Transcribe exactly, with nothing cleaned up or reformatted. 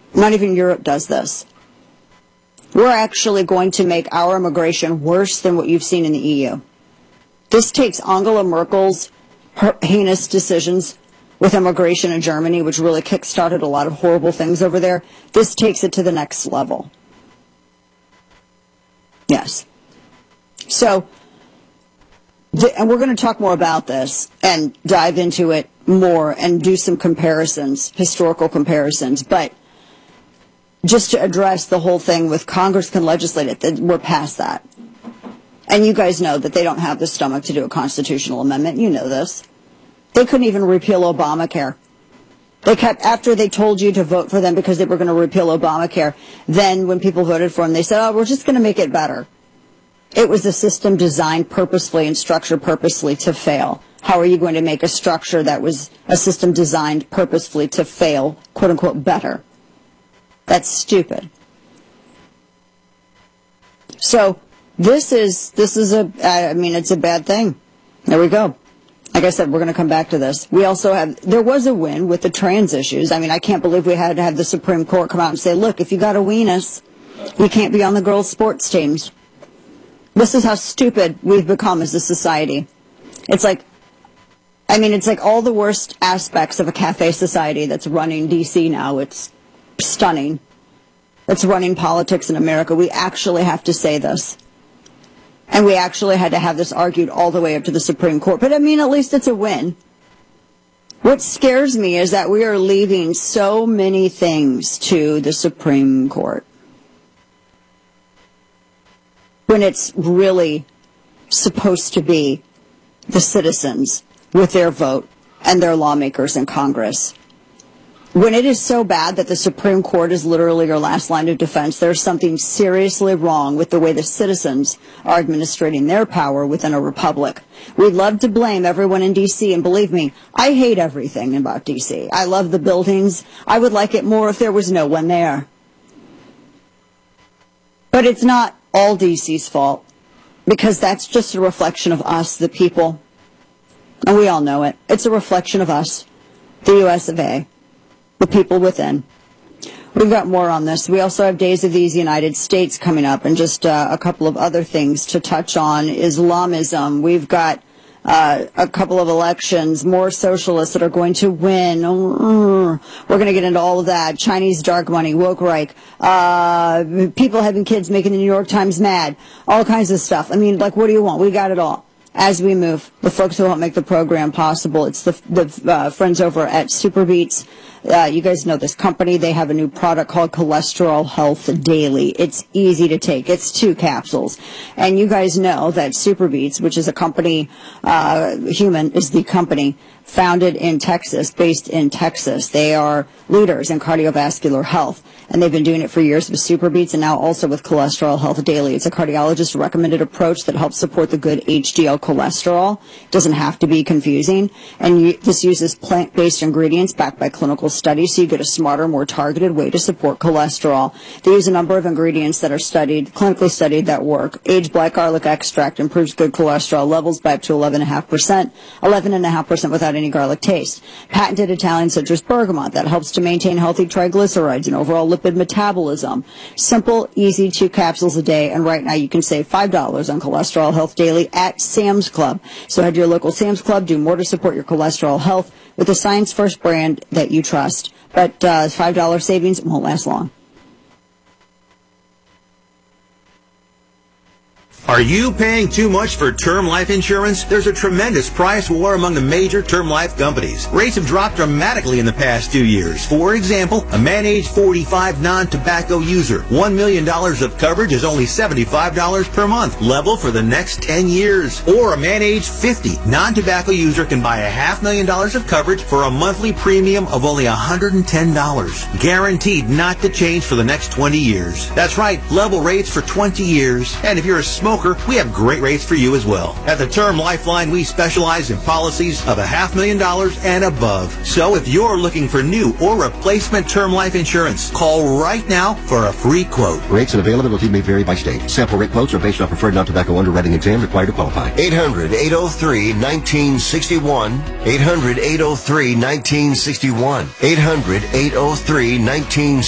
Not even Europe does this. We're actually going to make our immigration worse than what you've seen in the E U. This takes Angela Merkel's heinous decisions with immigration in Germany, which really kick-started a lot of horrible things over there. This takes it to the next level. Yes. So, and we're going to talk more about this and dive into it more and do some comparisons, historical comparisons. But just to address the whole thing with Congress can legislate it, we're past that. And you guys know that they don't have the stomach to do a constitutional amendment. You know this. They couldn't even repeal Obamacare. They kept, after they told you to vote for them because they were going to repeal Obamacare, then when people voted for them, they said, oh, we're just going to make it better. It was a system designed purposefully and structured purposely to fail. How are you going to make a structure that was a system designed purposefully to fail, quote unquote, better? That's stupid. So this is, this is a, I mean, it's a bad thing. There we go. Like I said, we're going to come back to this. We also have, there was a win with the trans issues. I mean, I can't believe we had to have the Supreme Court come out and say, look, if you got a weenus, you can't be on the girls' sports teams. This is how stupid we've become as a society. It's like, I mean, it's like all the worst aspects of a cafe society that's running D C now. It's stunning. It's running politics in America. We actually have to say this. And we actually had to have this argued all the way up to the Supreme Court. But I mean, at least it's a win. What scares me is that we are leaving so many things to the Supreme Court, when it's really supposed to be the citizens with their vote and their lawmakers in Congress. When it is so bad that the Supreme Court is literally your last line of defense, there's something seriously wrong with the way the citizens are administrating their power within a republic. We'd love to blame everyone in D C, and believe me, I hate everything about D C. I love the buildings. I would like it more if there was no one there. But it's not all D C's fault, because that's just a reflection of us, the people. And we all know it. It's a reflection of us, the U S of A. The people within. We've got more on this. We also have Days of these United States coming up, and just uh, a couple of other things to touch on. Islamism. We've got uh, a couple of elections, more socialists that are going to win. We're going to get into all of that. Chinese dark money, woke Reich, uh, people having kids making the New York Times mad, all kinds of stuff. I mean, like, what do you want? We got it all. As we move, the folks who help make the program possible, it's the, the uh, friends over at Superbeats. Uh, you guys know this company. They have a new product called Cholesterol Health Daily. It's easy to take. It's two capsules. And you guys know that Superbeats, which is a company, uh, Human is the company, founded in Texas, based in Texas. They are leaders in cardiovascular health, and they've been doing it for years with Superbeats and now also with Cholesterol Health Daily. It's a cardiologist-recommended approach that helps support the good H D L cholesterol. It doesn't have to be confusing, and you, this uses plant-based ingredients backed by clinical studies, so you get a smarter, more targeted way to support cholesterol. They use a number of ingredients that are studied, clinically studied, that work. Aged black garlic extract improves good cholesterol levels by up to eleven point five percent, eleven point five percent without any garlic taste. Patented Italian citrus bergamot that helps to maintain healthy triglycerides and overall lipid metabolism. Simple, easy, two capsules a day, and right now you can save five dollars on Cholesterol Health Daily at Sam's Club. So head to your local Sam's Club, do more to support your cholesterol health with the science-first brand that you trust. But uh, five dollars savings won't last long. Are you paying too much for term life insurance? There's a tremendous price war among the major term life companies. Rates have dropped dramatically in the past two years. For example, a man age forty-five non-tobacco user, one million dollars of coverage is only seventy-five dollars per month, level for the next ten years. Or a man age fifty non-tobacco user can buy a half million dollars of coverage for a monthly premium of only one hundred ten dollars. Guaranteed not to change for the next twenty years. That's right, level rates for twenty years. And if you're a smoker, we have great rates for you as well. At the Term Lifeline, we specialize in policies of a half million dollars and above. So if you're looking for new or replacement term life insurance, call right now for a free quote. Rates and availability may vary by state. Sample rate quotes are based on preferred non-tobacco underwriting exam required to qualify. eight hundred, eight oh three, nineteen sixty-one. eight hundred, eight oh three, nineteen sixty-one. eight hundred, eight oh three, nineteen sixty-one.